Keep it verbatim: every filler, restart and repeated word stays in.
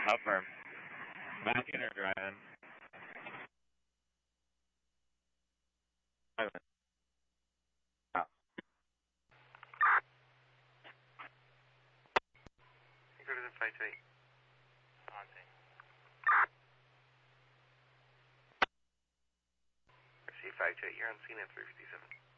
Affirm. Backing or driving? Driving. Oh. Greater than five two eight. On scene. C five two eight, you're on scene at three fifty-seven.